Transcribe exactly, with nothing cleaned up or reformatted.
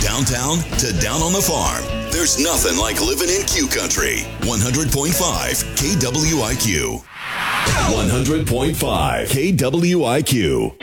downtown to down on the farm, there's nothing like living in Q Country. one hundred point five K W I Q. one hundred point five K W I Q.